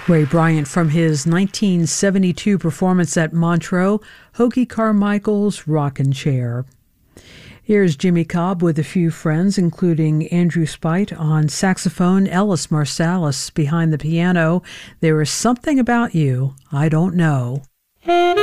Ray Bryant from his 1972 performance at Montreux, Hoagy Carmichael's Rockin' Chair. Here's Jimmy Cobb with a few friends, including Andrew Spite on saxophone, Ellis Marsalis behind the piano. There is something about you I don't know.